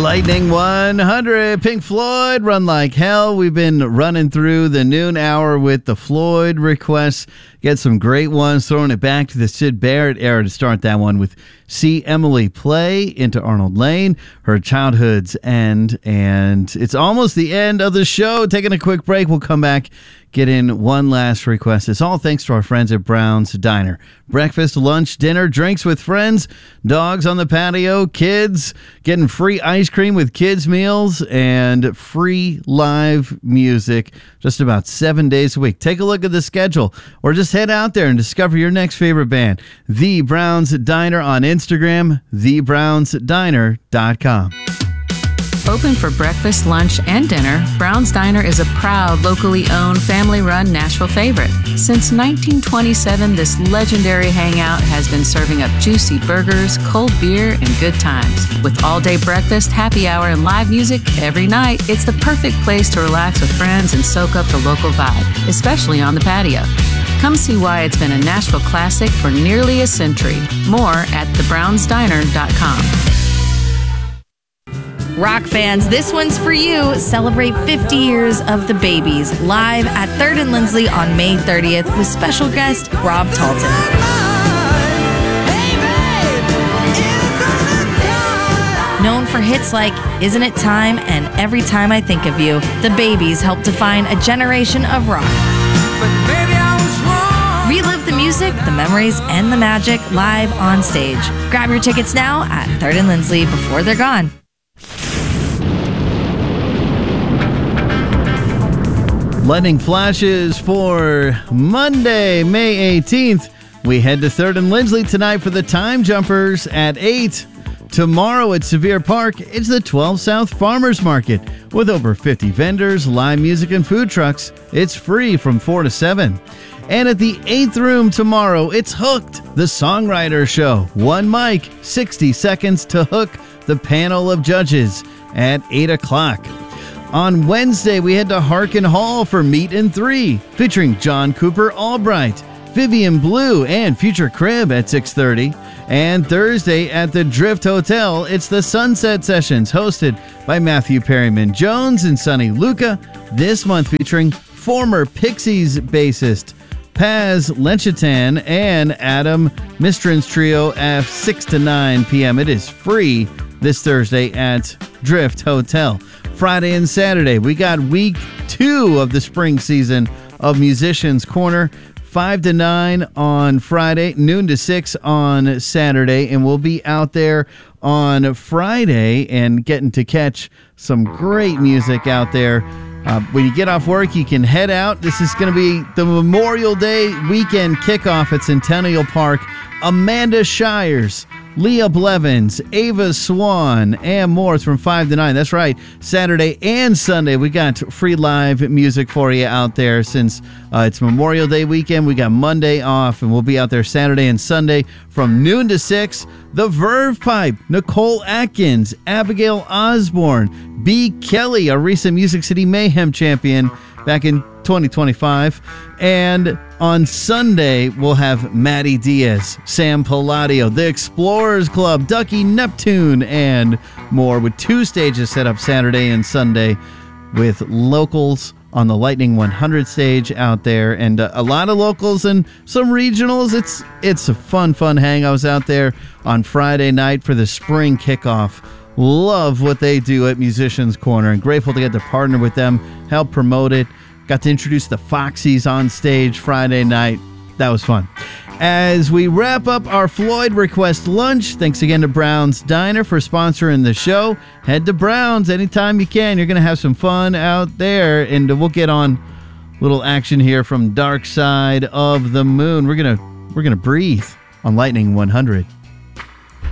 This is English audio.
Lightning 100, Pink Floyd, Run Like Hell. We've been running through the noon hour with the Floyd requests. Get some great ones, throwing it back to the Syd Barrett era to start that one with See Emily Play into Arnold Lane, Her Childhood's End. And it's almost the end of the show. Taking a quick break. We'll come back, get in one last request. It's all thanks to our friends at Brown's Diner. Breakfast, lunch, dinner, drinks with friends, dogs on the patio, kids getting free ice cream with kids' meals, and free live music just about 7 days a week. Take a look at the schedule or just head out there and discover your next favorite band. The Brown's Diner on Instagram, thebrownsdiner.com. Open for breakfast, lunch, and dinner, Brown's Diner is a proud, locally owned, family-run Nashville favorite. Since 1927, this legendary hangout has been serving up juicy burgers, cold beer, and good times. With all-day breakfast, happy hour, and live music every night, it's the perfect place to relax with friends and soak up the local vibe, especially on the patio. Come see why it's been a Nashville classic for nearly a century. More at thebrownsdiner.com. Rock fans, this one's for you. Celebrate 50 years of the Babies live at 3rd and Lindsley on May 30th with special guest Rob Talton. Known for hits like Isn't It Time and Every Time I Think of You, the Babies helped define a generation of rock. Relive the music, the memories, and the magic live on stage. Grab your tickets now at 3rd and Lindsley before they're gone. Lightning flashes for Monday, May 18th. We head to 3rd and Lindsley tonight for the Time Jumpers at 8. Tomorrow at Sevier Park, it's the 12 South Farmers Market. With over 50 vendors, live music, and food trucks, it's free from 4 to 7. And at the 8th Room tomorrow, it's Hooked, the Songwriter Show. One mic, 60 seconds to hook the panel of judges at 8 o'clock. On Wednesday, we head to Harkin Hall for Meet and 3, featuring John Cooper Albright, Vivian Blue, and Future Crib at 6:30. And Thursday at the Drift Hotel, it's the Sunset Sessions, hosted by Matthew Perryman Jones and Sonny Luca, this month featuring former Pixies bassist Paz Lenchitan and Adam Mistran's trio at 6 to 9 p.m. It is free this Thursday at Drift Hotel. Friday and Saturday, we got week 2 of the spring season of Musicians Corner, 5 to 9 on Friday, noon to 6 on Saturday, and we'll be out there on Friday and getting to catch some great music out there. When you get off work, you can head out. This is going to be the Memorial Day weekend kickoff at Centennial Park. Amanda Shires, Leah Blevins, Ava Swan, and more from 5 to 9. That's right. Saturday and Sunday, we got free live music for you out there. Since it's Memorial Day weekend, we got Monday off, and we'll be out there Saturday and Sunday from noon to 6. The Verve Pipe, Nicole Atkins, Abigail Osborne, B. Kelly, a recent Music City Mayhem champion back in 2025. And on Sunday, we'll have Maddie Diaz, Sam Palladio, the Explorers Club, Ducky Neptune, and more, with 2 stages set up Saturday and Sunday with locals on the Lightning 100 stage out there, and a lot of locals and some regionals. It's a fun hang. I was out there on Friday night for the spring kickoff. Love what they do at Musicians Corner, and grateful to get to partner with them, help promote it. Got to introduce the Foxies on stage Friday night. That was fun. As we wrap up our Floyd Request lunch, thanks again to Brown's Diner for sponsoring the show. Head to Brown's anytime you can. You're going to have some fun out there, and we'll get on a little action here from Dark Side of the Moon. We're gonna breathe on Lightning 100.